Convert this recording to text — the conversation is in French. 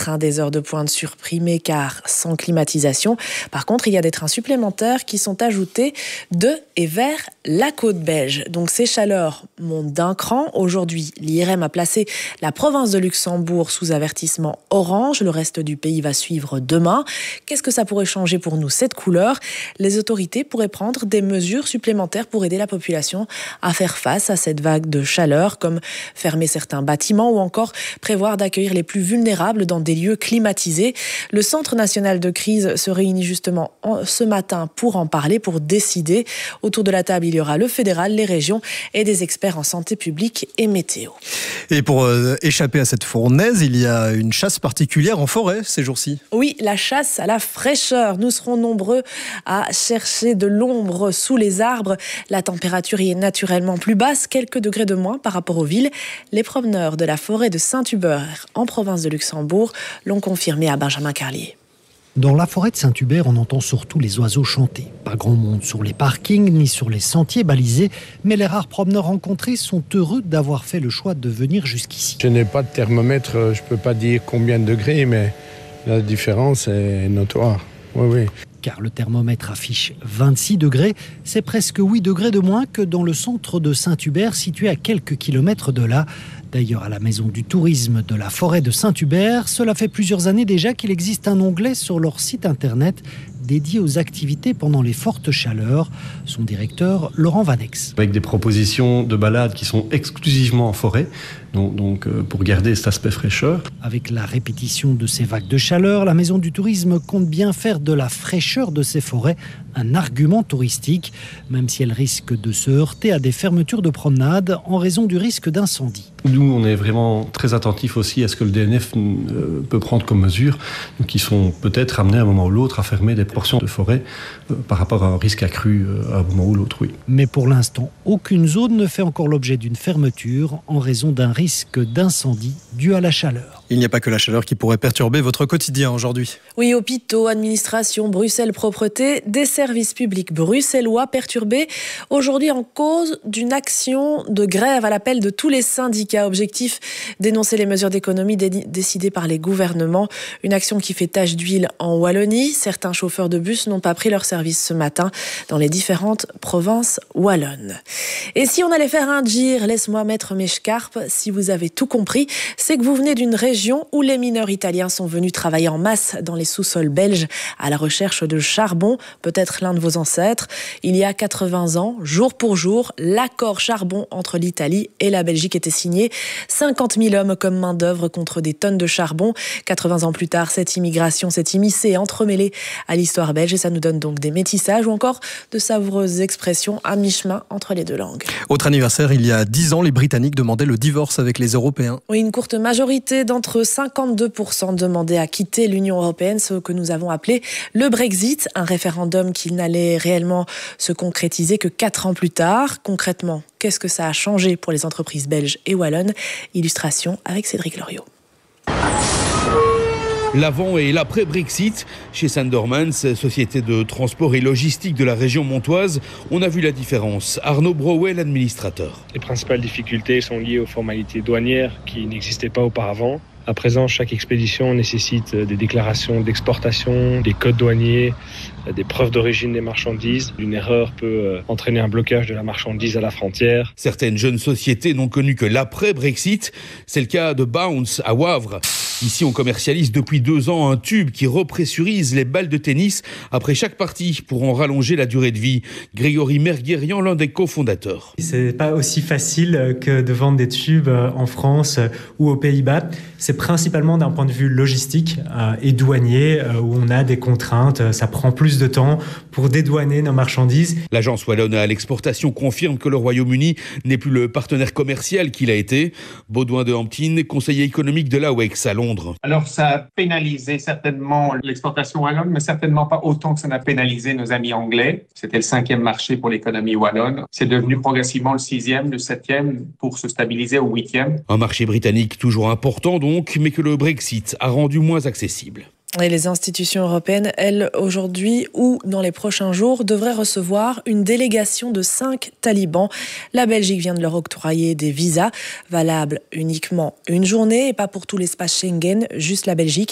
trains des heures de pointe supprimés car sans climatisation. Par contre, il y a des trains supplémentaires qui sont ajoutés de et vers la côte belge. Donc ces chaleurs montent d'un cran. Aujourd'hui, l'IRM a placé la province de Luxembourg sous avertissement orange. Le reste du pays va suivre demain. Qu'est-ce que ça pourrait changer pour nous, cette couleur ? Les autorités pourraient prendre des mesures supplémentaires pour aider la population à faire face à cette vague de chaleur, comme fermer certains bâtiments ou encore prévoir d'accueillir les plus vulnérables dans des lieux climatisés. Le Centre national de crise se réunit justement ce matin pour en parler, pour décider. Autour de la table, il y aura le fédéral, les régions et des experts en santé publique et météo. Et pour échapper à cette fournaise, il y a une chasse particulière en forêt ces jours-ci. Oui, la chasse à la fraîcheur. Nous serons nombreux à chercher de l'ombre sous les arbres. La température y est naturellement plus basse, quelques degrés de moins par rapport aux villes. Les promeneurs de la forêt de Saint-Hubert, en province de Luxembourg, l'ont confirmé à Benjamin Carlier. Dans la forêt de Saint-Hubert, on entend surtout les oiseaux chanter. Pas grand monde sur les parkings ni sur les sentiers balisés, mais les rares promeneurs rencontrés sont heureux d'avoir fait le choix de venir jusqu'ici. Je n'ai pas de thermomètre, je ne peux pas dire combien de degrés, mais la différence est notoire. Oui. Car le thermomètre affiche 26 degrés, c'est presque 8 degrés de moins que dans le centre de Saint-Hubert, situé à quelques kilomètres de là. D'ailleurs, à la maison du tourisme de la forêt de Saint-Hubert, cela fait plusieurs années déjà qu'il existe un onglet sur leur site internet dédié aux activités pendant les fortes chaleurs. Son directeur, Laurent Vanex. Avec des propositions de balades qui sont exclusivement en forêt, donc pour garder cet aspect fraîcheur. Avec la répétition de ces vagues de chaleur, la maison du tourisme compte bien faire de la fraîcheur de ces forêts un argument touristique, même si elle risque de se heurter à des fermetures de promenades en raison du risque d'incendie. Nous, on est vraiment très attentifs aussi à ce que le DNF peut prendre comme mesure, donc ils sont peut-être amenés à un moment ou l'autre à fermer des portions de forêt par rapport à un risque accru à un moment ou l'autre, oui. Mais pour l'instant, aucune zone ne fait encore l'objet d'une fermeture en raison d'un risque d'incendie dû à la chaleur. Il n'y a pas que la chaleur qui pourrait perturber votre quotidien aujourd'hui. Oui, hôpitaux, administration, Bruxelles Propreté, des services publics bruxellois perturbés aujourd'hui en cause d'une action de grève à l'appel de tous les syndicats. Objectif, dénoncer les mesures d'économie décidées par les gouvernements. Une action qui fait tache d'huile en Wallonie. Certains chauffeurs de bus n'ont pas pris leur service ce matin dans les différentes provinces wallonnes. Et si on allait faire un gir, laisse-moi mettre mes scarpes. Si vous avez tout compris, c'est que vous venez d'une région où les mineurs italiens sont venus travailler en masse dans les sous-sols belges à la recherche de charbon, peut-être l'un de vos ancêtres. Il y a 80 ans, jour pour jour, l'accord charbon entre l'Italie et la Belgique était signé. 50 000 hommes comme main-d'œuvre contre des tonnes de charbon. 80 ans plus tard, cette immigration s'est immiscée et entremêlée à l'histoire belge et ça nous donne donc des métissages ou encore de savoureuses expressions à mi-chemin entre les deux langues. Autre anniversaire, il y a 10 ans, les Britanniques demandaient le divorce avec les Européens. Oui, une courte majorité d'entre eux, 52%, demandaient à quitter l'Union européenne, ce que nous avons appelé le Brexit, un référendum qui n'allait réellement se concrétiser que 4 ans plus tard. Concrètement, qu'est-ce que ça a changé pour les entreprises belges et wallonnes ? Illustration avec Cédric Loriot. L'avant et l'après-Brexit, chez Sandermans, société de transport et logistique de la région montoise, on a vu la différence. Arnaud Brouet, l'administrateur. Les principales difficultés sont liées aux formalités douanières qui n'existaient pas auparavant. À présent, chaque expédition nécessite des déclarations d'exportation, des codes douaniers, des preuves d'origine des marchandises. Une erreur peut entraîner un blocage de la marchandise à la frontière. Certaines jeunes sociétés n'ont connu que l'après-Brexit. C'est le cas de Bounce à Wavre. Ici, on commercialise depuis 2 ans un tube qui repressurise les balles de tennis après chaque partie pour en rallonger la durée de vie. Grégory Merguerian, l'un des cofondateurs. C'est pas aussi facile que de vendre des tubes en France ou aux Pays-Bas. C'est principalement d'un point de vue logistique et douanier où on a des contraintes. Ça prend plus de temps pour dédouaner nos marchandises. L'agence wallonne à l'exportation confirme que le Royaume-Uni n'est plus le partenaire commercial qu'il a été. Baudouin de Hamptine, conseiller économique de la WEX à Londres. Alors ça a pénalisé certainement l'exportation wallonne, mais certainement pas autant que ça n'a pénalisé nos amis anglais. C'était le 5e marché pour l'économie wallonne. C'est devenu progressivement le 6e, le 7e pour se stabiliser au 8e. Un marché britannique toujours important donc, mais que le Brexit a rendu moins accessible. Et les institutions européennes, elles, aujourd'hui ou dans les prochains jours, devraient recevoir une délégation de 5 talibans. La Belgique vient de leur octroyer des visas valables uniquement une journée et pas pour tout l'espace Schengen, juste la Belgique.